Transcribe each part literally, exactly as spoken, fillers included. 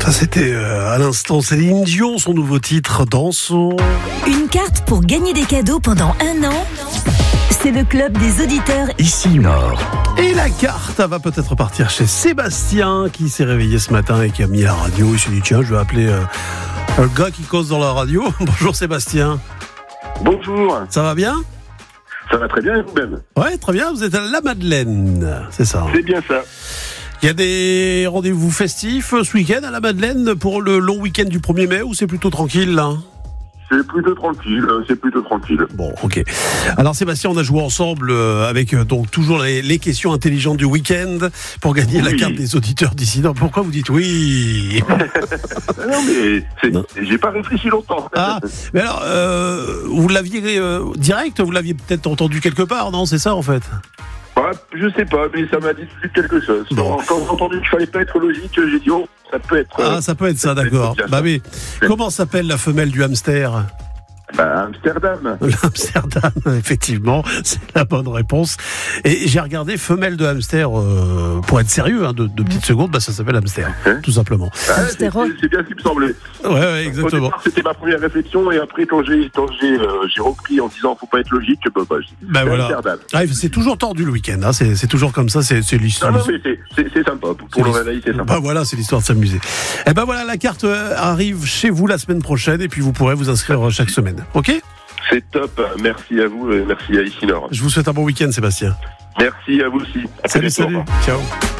Ça c'était euh, à l'instant Céline Dion, son nouveau titre Dansons. Une carte pour gagner des cadeaux pendant un an. C'est le club des auditeurs Ici Nord. Et la carte elle va peut-être partir chez Sébastien qui s'est réveillé ce matin et qui a mis la radio. Il s'est dit tiens je vais appeler euh, un gars qui cause dans la radio. Bonjour Sébastien. Bonjour. Ça va bien ? Ça va très bien et vous-même ? Ouais, très bien. Vous êtes à la Madeleine, c'est ça ? C'est bien ça. Il y a des rendez-vous festifs ce week-end à la Madeleine pour le long week-end du premier mai ou c'est plutôt tranquille là ? C'est plutôt tranquille, c'est plutôt tranquille. Bon, ok. Alors Sébastien, on a joué ensemble euh, avec euh, donc toujours les, les questions intelligentes du week-end pour gagner oui. la carte des auditeurs d'ici. Non, pourquoi vous dites oui ? Non mais c'est, non. j'ai pas réfléchi longtemps. Ah, mais alors euh, vous l'aviez euh, direct, vous l'aviez peut-être entendu quelque part, non ? C'est ça en fait ? Bah, je sais pas, mais ça m'a dit tout de suite quelque chose. Bon. Quand j'ai entendu qu'il fallait pas être logique, j'ai dit oh, ça peut être. Ah, ça peut être ça, d'accord. Bah mais comment s'appelle la femelle du hamster ? Bah, Amsterdam. L'Amsterdam, effectivement, c'est la bonne réponse. Et j'ai regardé femelle de hamster, euh, pour être sérieux, hein, de, de petites secondes, bah ça s'appelle hamster, hein, tout simplement. Ah, c'est, c'est, c'est bien ce qui me semblait. Ouais, ouais, exactement. Au départ, c'était ma première réflexion, et après, quand j'ai, quand j'ai, euh, j'ai repris en disant faut pas être logique, bah, bah, j'ai, bah voilà. Amsterdam. Ah, c'est toujours tordu le week-end, hein, c'est, c'est toujours comme ça, c'est, c'est l'histoire. Non, non, mais c'est, c'est, c'est sympa, pour c'est le réveil, c'est sympa. Bah voilà, c'est l'histoire de s'amuser. Et ben voilà, la carte arrive chez vous la semaine prochaine, et puis vous pourrez vous inscrire chaque semaine, ok ? C'est top, merci à vous et merci à Ici Nord. Je vous souhaite un bon week-end Sébastien. Merci à vous aussi. À salut, salut, ciao.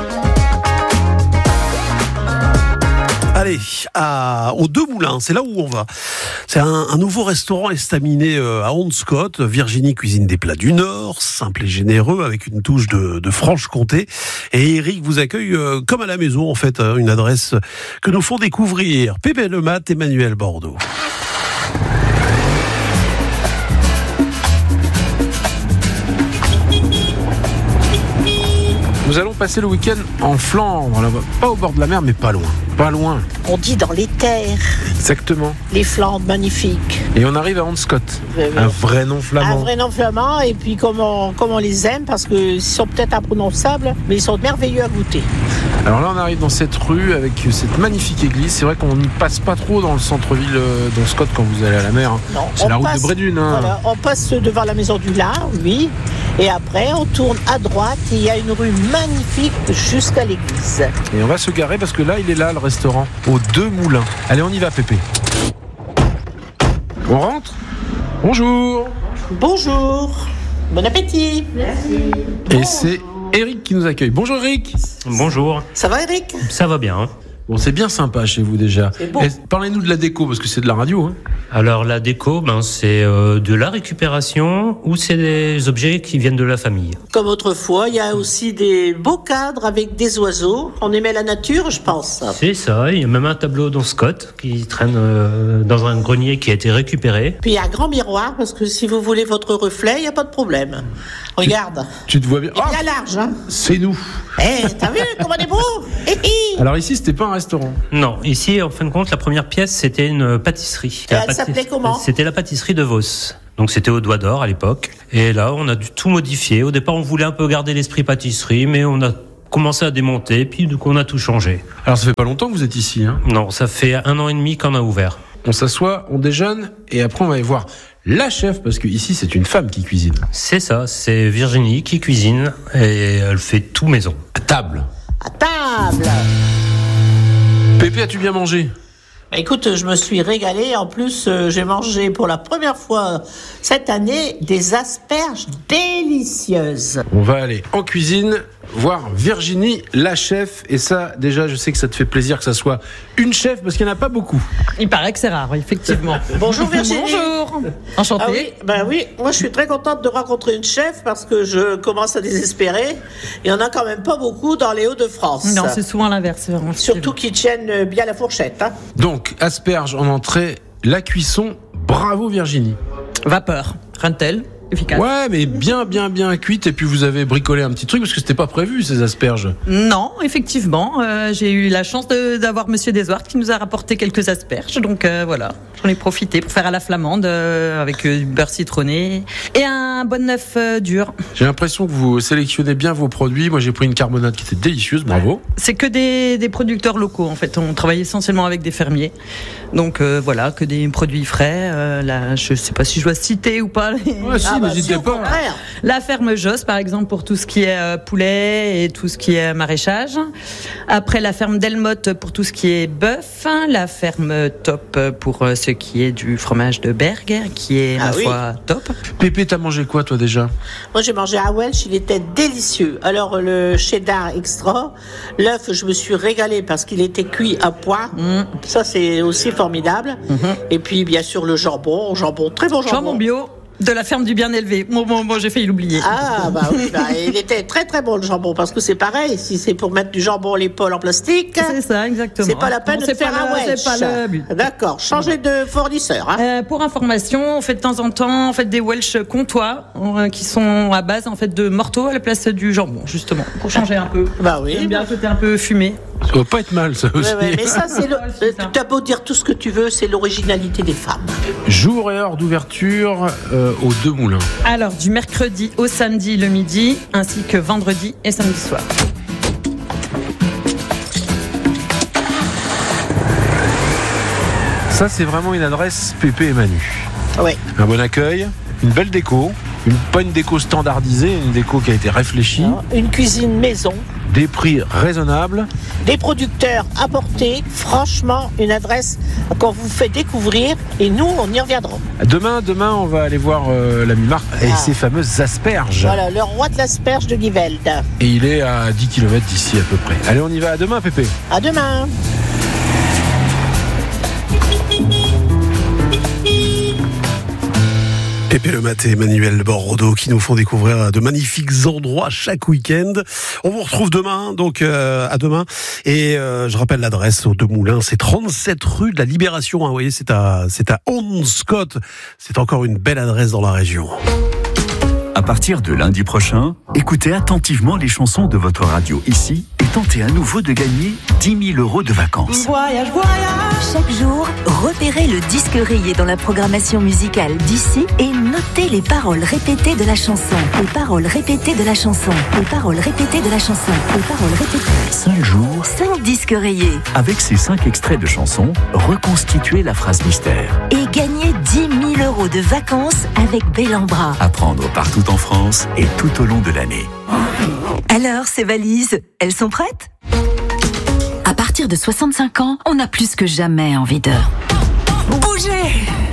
Allez, à, aux Deux Moulins, c'est là où on va. C'est un, un nouveau restaurant estaminé à Honscott. Virginie cuisine des plats du Nord, simple et généreux, avec une touche de, de Franche-Comté. Et Eric vous accueille euh, comme à la maison, en fait, une adresse que nous font découvrir Pépé Le Mat, Emmanuel Bordeaux. Nous allons passer le week-end en Flandre, là, pas au bord de la mer, mais pas loin. Pas loin. On dit dans les terres. Exactement. Les Flandres magnifiques. Et on arrive à Honscott. Oui, oui. Un vrai nom flamand. Un vrai nom flamand, et puis comme on, comme on les aime, parce qu'ils sont peut-être imprononçables, mais ils sont merveilleux à goûter. Alors là, on arrive dans cette rue avec cette magnifique église. C'est vrai qu'on n'y passe pas trop dans le centre-ville d'Honscott quand vous allez à la mer. Hein. Non, c'est la route passe, de Brédune. Hein. Voilà, on passe devant la maison du Lard, oui. Et après, on tourne à droite et il y a une rue magnifique jusqu'à l'église. Et on va se garer parce que là, il est là, le restaurant, aux Deux Moulins. Allez, on y va, Pépé. On rentre ? Bonjour. Bonjour. Bon appétit. Merci. Et c'est Eric qui nous accueille. Bonjour Eric. Bonjour. Ça va Eric ? Ça va bien. Bon, c'est bien sympa chez vous déjà. C'est beau. Et parlez-nous de la déco parce que c'est de la radio. Hein. Alors la déco, ben c'est euh, de la récupération ou c'est des objets qui viennent de la famille. Comme autrefois, il y a aussi des beaux cadres avec des oiseaux. On aimait la nature, je pense. C'est ça. Il y a même un tableau d'Honscott qui traîne euh, dans un grenier qui a été récupéré. Puis il y a un grand miroir parce que si vous voulez votre reflet, il n'y a pas de problème. Regarde. Tu, tu te vois bien. Il est bien oh, large, hein. C'est nous. Eh, hey, t'as vu comment on est beau. Alors ici, c'était pas un restaurant. Non, ici, en fin de compte, la première pièce, c'était une pâtisserie. Et elle pâtis... s'appelait comment ? C'était la pâtisserie de Vos. Donc c'était au Doigt d'Or à l'époque. Et là, on a dû tout modifier. Au départ, on voulait un peu garder l'esprit pâtisserie, mais on a commencé à démonter, puis du coup, on a tout changé. Alors ça fait pas longtemps que vous êtes ici, hein ? Non, ça fait un an et demi qu'on a ouvert. On s'assoit, on déjeune, et après on va aller voir la chef, parce que ici c'est une femme qui cuisine. C'est ça, c'est Virginie qui cuisine, et elle fait tout maison. À table. À table. Pépé, as-tu bien mangé ? Écoute, je me suis régalée. En plus, euh, j'ai mangé pour la première fois cette année des asperges délicieuses. On va aller en cuisine voir Virginie, la chef. Et ça, déjà, je sais que ça te fait plaisir que ça soit une chef, parce qu'il n'y en a pas beaucoup. Il paraît que c'est rare, effectivement. Bonjour Virginie. Bonjour. Enchantée. Ah oui, ben oui, moi je suis très contente de rencontrer une chef parce que je commence à désespérer. Il n'y en a quand même pas beaucoup dans les Hauts-de-France. Non, c'est souvent l'inverse. Surtout qui tiennent bien la fourchette. Hein. Donc, asperges en entrée, la cuisson, bravo Virginie. Vapeur, rien de tel. efficace. Ouais, mais bien, bien, bien cuite. Et puis vous avez bricolé un petit truc parce que c'était pas prévu ces asperges. Non, effectivement, euh, j'ai eu la chance de, d'avoir Monsieur Desouart qui nous a rapporté quelques asperges. Donc euh, voilà, j'en ai profité pour faire à la flamande euh, avec euh, du beurre citronné et un bon œuf euh, dur. J'ai l'impression que vous sélectionnez bien vos produits. Moi, j'ai pris une carbonade qui était délicieuse. Bravo. C'est que des, des producteurs locaux en fait. On travaille essentiellement avec des fermiers. Donc euh, voilà, que des produits frais. Euh, là, je sais pas si je dois citer ou pas. Les... Ouais, si, Ah bah, n'hésitez si, au pas. contraire. La ferme Josse, par exemple, pour tout ce qui est euh, poulet et tout ce qui est maraîchage. Après, la ferme Delmotte pour tout ce qui est bœuf. La ferme Top pour euh, ce qui est du fromage de Berg, qui est, Ah ma oui. foi, top. Pépé, t'as mangé quoi, toi, déjà? Moi, j'ai mangé à Welsh, il était délicieux. Alors, le cheddar extra, l'œuf, je me suis régalée parce qu'il était cuit à point. Mmh. Ça, c'est aussi formidable. Mmh. Et puis, bien sûr, le jambon, jambon, très bon jambon. Jambon bio de la ferme du bien élevé. Bon, bon, bon, j'ai failli l'oublier. Ah, bah oui, bah, il était très très bon le jambon, parce que c'est pareil, si c'est pour mettre du jambon à l'épaule en plastique, C'est ça, exactement. c'est pas la peine Non, de c'est faire pas un le- Welsh. C'est pas le but. D'accord, changer de fournisseur. Hein. Euh, pour information, on fait de temps en temps, on fait des Welsh comtois euh, qui sont à base en fait de morteau à la place du jambon, justement, pour changer un peu. Bah oui. J'aime bien le côté un peu fumé. Ça va pas être mal, ça aussi. Ouais, ouais, mais ça, c'est le. C'est ça. Tu as beau dire tout ce que tu veux, c'est l'originalité des femmes. Jour et heure d'ouverture euh, aux Deux Moulins. Alors, du mercredi au samedi le midi, ainsi que vendredi et samedi soir. Ça, c'est vraiment une adresse Pépé et Manu. Ouais. Un bon accueil, une belle déco, une, pas une déco standardisée, une déco qui a été réfléchie, Une cuisine maison, des prix raisonnables. des producteurs apportés, franchement, une adresse qu'on vous fait découvrir, et nous, on y reviendra. Demain, demain, on va aller voir euh, l'ami Marc et Ah. ses fameuses asperges. Voilà, le roi de l'asperge de Nivelde. Et il est à dix kilomètres d'ici à peu près. Allez, on y va. À demain, Pépé. À demain. Pépé Le Mat et Emmanuel Bordeaux qui nous font découvrir de magnifiques endroits chaque week-end. On vous retrouve demain, donc euh, à demain. Et euh, je rappelle l'adresse aux Deux Moulins, c'est trente-sept rue de la Libération. Hein, vous voyez, c'est à c'est à Honscott. C'est encore une belle adresse dans la région. À partir de lundi prochain, écoutez attentivement les chansons de votre radio ici et tentez à nouveau de gagner dix mille euros de vacances. Voyage, voyage. Chaque jour, repérez le disque rayé dans la programmation musicale d'ici et notez les paroles répétées de la chanson. Les paroles répétées de la chanson. Les paroles répétées de la chanson. Les paroles répétées. Cinq jours, Cinq disques rayés avec ces cinq extraits de chansons, reconstituez la phrase mystère. et gagnez dix mille euros de vacances avec Bellambra. À prendre partout en France et tout au long de l'année. Alors, ces valises, elles sont prêtes ? À partir de soixante-cinq ans, on a plus que jamais envie de bouger.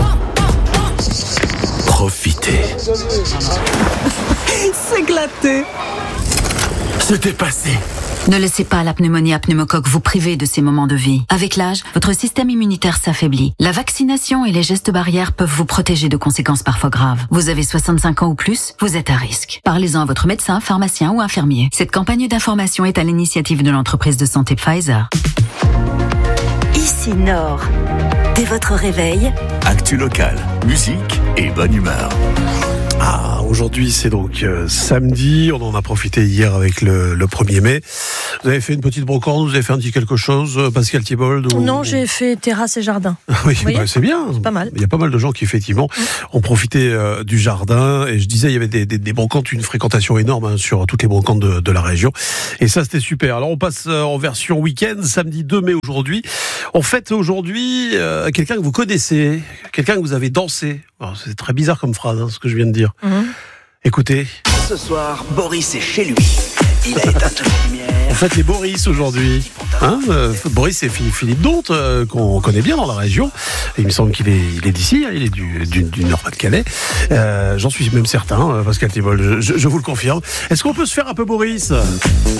Profitez. S'éclater. Se dépasser. Ne laissez pas la pneumonie à pneumocoque vous priver de ces moments de vie. Avec l'âge, votre système immunitaire s'affaiblit. La vaccination et les gestes barrières peuvent vous protéger de conséquences parfois graves. Vous avez soixante-cinq ans ou plus, vous êtes à risque. Parlez-en à votre médecin, pharmacien ou infirmier. Cette campagne d'information est à l'initiative de l'entreprise de santé Pfizer. Ici Nord. Dès votre réveil, Actu locale, musique et bonne humeur. Ah, aujourd'hui c'est donc euh, samedi, on en a profité hier avec le, le premier mai. Vous avez fait une petite brocante, vous avez fait un petit quelque chose, euh, Pascal Thiebold ou... Non, j'ai fait terrasse et jardin. Oui, voyez, bah, c'est bien. c'est pas mal. Il y a pas mal de gens qui effectivement ont profité euh, du jardin. Et je disais, il y avait des, des, des brocantes, une fréquentation énorme hein, sur toutes les brocantes de, de la région. Et ça, c'était super. Alors on passe euh, en version week-end, samedi deux mai aujourd'hui. On fête aujourd'hui euh, quelqu'un que vous connaissez, quelqu'un que vous avez dansé. Alors, c'est très bizarre comme phrase, hein, ce que je viens de dire. Mhm. Écoutez. Ce soir, Boris est chez lui. Il a éteint toutes les lumières. En fait, les Boris aujourd'hui. Hein euh, Boris, c'est Philippe Donte, euh, qu'on connaît bien dans la région. Il me semble qu'il est, il est d'ici, hein, il est du, du, du Nord-Pas-de-Calais. Euh, j'en suis même certain, euh, Pascal Thiebold, je, je vous le confirme. Est-ce qu'on peut se faire un peu Boris ?